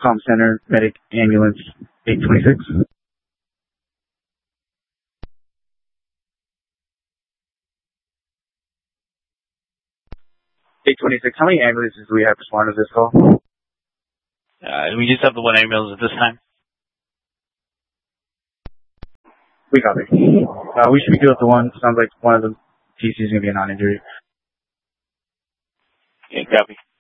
Comm Center, Medic, Ambulance, 826. 826, how many ambulances do we have respond to this call? We just have the one ambulance at this time. We copy. We should be good with the one. Sounds like one of the TCs is going to be a non-injury. Yeah, copy.